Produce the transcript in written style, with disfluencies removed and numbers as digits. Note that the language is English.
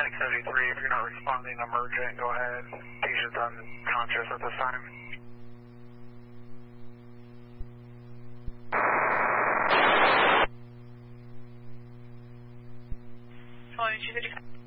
Medic 73, if you're not responding emergent, go ahead. Patient's unconscious at this time. Calling 255.